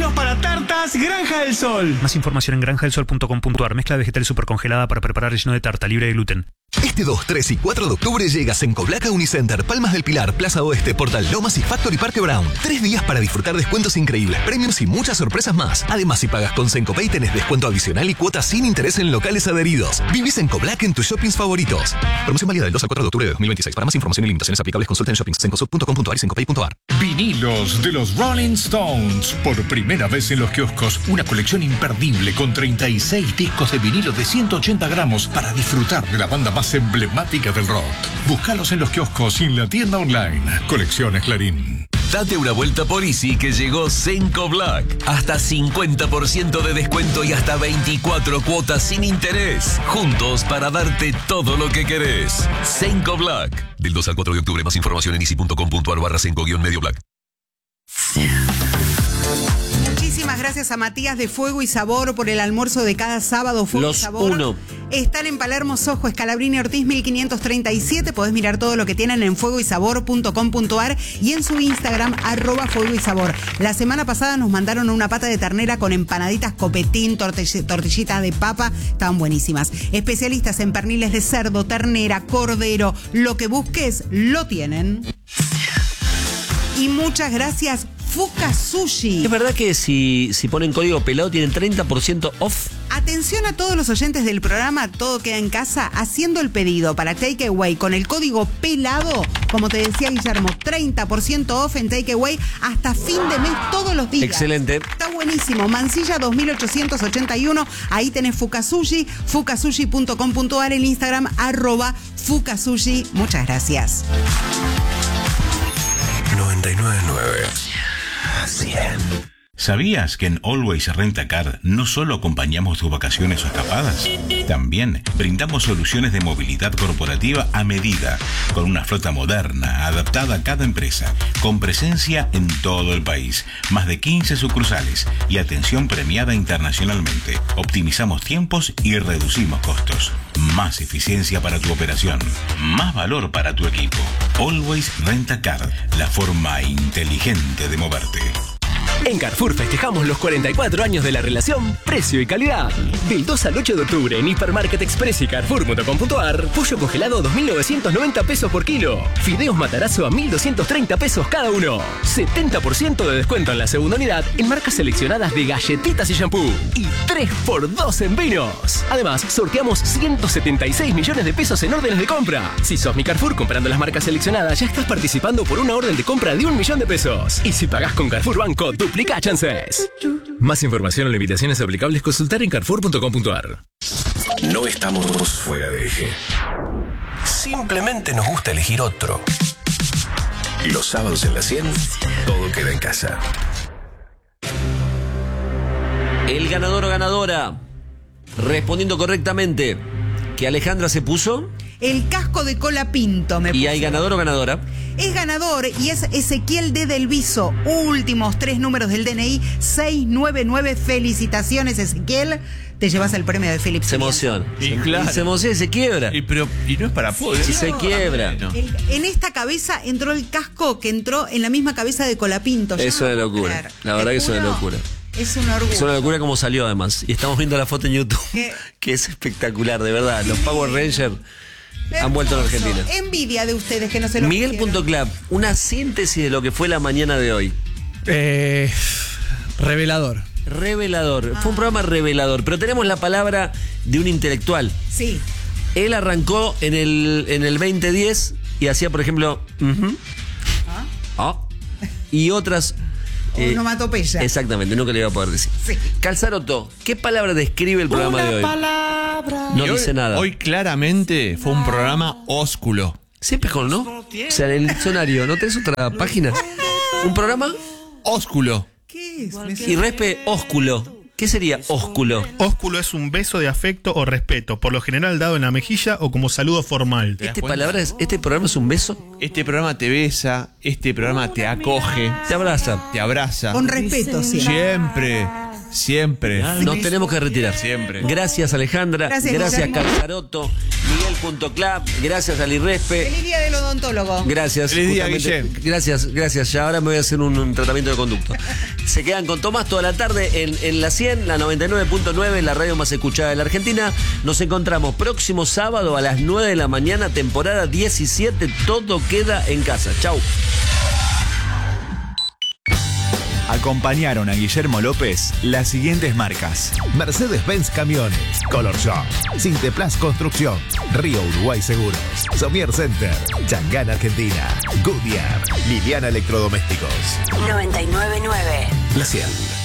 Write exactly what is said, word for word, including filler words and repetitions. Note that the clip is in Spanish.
ingredientitos para tartas Granja del Sol. Más información en granja del sol punto com punto ar. Mezcla de vegetales supercongelada para preparar relleno de tarta libre de gluten. Este dos, tres y cuatro de octubre llega Sencoblac a Unicenter, Palmas del Pilar, Plaza Oeste, Portal Lomas y Factory Parque Brown. Tres días para disfrutar descuentos increíbles, premios y muchas sorpresas más. Además, si pagas con Sencopay tenés descuento adicional y cuotas sin interés en locales adheridos. Viví Sencoblac en tus shoppings favoritos. Promoción válida del dos al cuatro de octubre de dos mil veintiséis. Para más información y limitaciones aplicables consulta en shoppings sencosud punto com punto ar y sencopay punto ar. Vinilos de los Rolling Stones. Por primera vez en los kioscos, una colección imperdible con treinta y seis discos de vinilo de ciento ochenta gramos para disfrutar de la banda más emblemática del rock. Búscalos en los kioscos y en la tienda online. Colecciones Clarín. Date una vuelta por Easy que llegó Sencoblac. Hasta cincuenta por ciento de descuento y hasta veinticuatro cuotas sin interés. Juntos para darte todo lo que querés. Sencoblac. Del dos al cuatro de octubre. Más información en easy punto com punto ar barra senco guión medio black. Muchísimas gracias a Matías de Fuego y Sabor por el almuerzo de cada sábado. Fuego Los y Sabor. uno. Están en Palermo, Sojo, Scalabrini Ortiz mil quinientos treinta y siete. Podés mirar todo lo que tienen en fuego y sabor punto com punto ar y en su Instagram, arroba Fuego y Sabor. La semana pasada nos mandaron una pata de ternera con empanaditas, copetín, tortill- tortillitas de papa. Estaban buenísimas. Especialistas en perniles de cerdo, ternera, cordero. Lo que busques, lo tienen. Y muchas gracias, Fuka Sushi. ¿Es verdad que si, si ponen código pelado tienen treinta por ciento off? Atención a todos los oyentes del programa Todo Queda en Casa haciendo el pedido para Takeaway con el código pelado. Como te decía Guillermo, treinta por ciento off en Takeaway hasta fin de mes todos los días. Excelente. Está buenísimo. Mansilla dos mil ochocientos ochenta y uno. Ahí tenés Fuka Sushi, fuka sushi punto com punto ar, en Instagram, arroba Fuka Sushi. Muchas gracias. noventa y nueve punto nueve. cien. ¿Sabías que en Always Rent a Car no solo acompañamos tus vacaciones o escapadas? También brindamos soluciones de movilidad corporativa a medida, con una flota moderna, adaptada a cada empresa, con presencia en todo el país, más de quince sucursales y atención premiada internacionalmente. Optimizamos tiempos y reducimos costos. Más eficiencia para tu operación, más valor para tu equipo. Always Rent a Car, la forma inteligente de moverte. En Carrefour festejamos los cuarenta y cuatro años de la relación precio y calidad. Del dos al ocho de octubre en Hipermarket Express y carrefour punto com punto ar, pollo congelado dos mil novecientos noventa pesos por kilo. Fideos Matarazzo a mil doscientos treinta pesos cada uno. setenta por ciento de descuento en la segunda unidad en marcas seleccionadas de galletitas y shampoo. Y tres por dos en vinos. Además, sorteamos ciento setenta y seis millones de pesos en órdenes de compra. Si sos mi Carrefour comprando las marcas seleccionadas, ya estás participando por una orden de compra de un millón de pesos. Y si pagás con Carrefour Banco, duplica chances. Más información o limitaciones aplicables, consultar en carrefour punto com punto ar. No estamos fuera de eje. Simplemente nos gusta elegir otro. Y los sábados en la cien, todo queda en casa. El ganador o ganadora, respondiendo correctamente, que Alejandra se puso. El casco de cola pinto me ¿Y hay ganador o ganadora? Es ganador y es Ezequiel D. Del Viso. Últimos tres números del D N I, seiscientos noventa y nueve. Felicitaciones, Ezequiel. Te llevas el premio de Philips. Se emociona. Y se, claro. se emociona y se quiebra. Y, pero, y no es para poder. Sí, se quiebra. No. El- en esta cabeza entró el casco que entró en la misma cabeza de Colapinto. Yo Eso no es lo locura. puedo creer. La verdad Te que es una juro, locura. Es un orgullo. Es una locura como salió además. Y estamos viendo la foto en YouTube. ¿Qué? Que es espectacular, de verdad. Los Power Rangers han vuelto a la Hermoso. Argentina. Envidia de ustedes que no se lo Miguel punto pusieron. club, una síntesis de lo que fue la mañana de hoy. Eh, revelador. Revelador. Fue un programa revelador, pero tenemos la palabra de un intelectual. Sí. Él arrancó en el, en el veinte diez y hacía, por ejemplo, ujú, ¿Ah? ah, y otras. eh, Onomatopeya. Exactamente, nunca le iba a poder decir. Sí. Calzaroto, ¿qué palabra describe el programa de hoy? No Y hoy, dice nada. Hoy claramente fue un programa ósculo. Siempre con no. O sea, en el diccionario, ¿no tenés otra página? ¿Un programa? Ósculo. ¿Qué es? Y respe, ósculo. ¿Qué sería ósculo? Ósculo es un beso de afecto o respeto, por lo general dado en la mejilla o como saludo formal. das Este, cuenta? palabra es, ¿Este programa es un beso? Este programa te besa, este programa te acoge, Te abraza. te abraza. Con respeto, sí. Siempre. Siempre. Nos tenemos que retirar. Siempre. Gracias, Alejandra. Gracias, Gracias, Guillermo. Calzaroto. Miguel.club. Gracias, al Irrespe. Feliz día del odontólogo. Gracias. Feliz día, justamente- Guillem. Gracias, gracias. Ya ahora me voy a hacer un, un tratamiento de conducto. Se quedan con Tomás toda la tarde en, en la cien, la noventa y nueve punto nueve, la radio más escuchada de la Argentina. Nos encontramos próximo sábado a las nueve de la mañana, temporada diecisiete. Todo queda en casa. Chau. Acompañaron a Guillermo López las siguientes marcas: Mercedes-Benz Camiones, Color Shop, Sinteplas Construcción, Río Uruguay Seguros, Somier Center, Changán Argentina, Goodyear, Liliana Electrodomésticos. noventa y nueve punto nueve. La cien.